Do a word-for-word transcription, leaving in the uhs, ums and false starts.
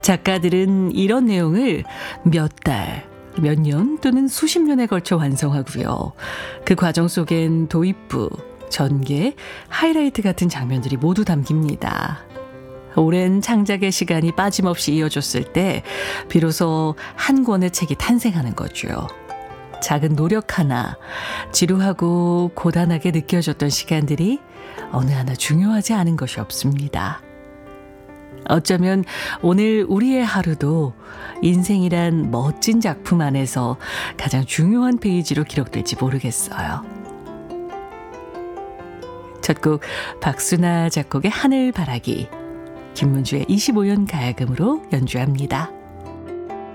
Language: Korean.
작가들은 이런 내용을 몇 달, 몇 년 또는 수십 년에 걸쳐 완성하고요. 그 과정 속엔 도입부, 전개, 하이라이트 같은 장면들이 모두 담깁니다. 오랜 창작의 시간이 빠짐없이 이어졌을 때 비로소 한 권의 책이 탄생하는 거죠. 작은 노력 하나, 지루하고 고단하게 느껴졌던 시간들이 어느 하나 중요하지 않은 것이 없습니다. 어쩌면 오늘 우리의 하루도 인생이란 멋진 작품 안에서 가장 중요한 페이지로 기록될지 모르겠어요. 첫 곡 박수나 작곡의 하늘바라기, 김문주의 이십오 년 가야금으로 연주합니다.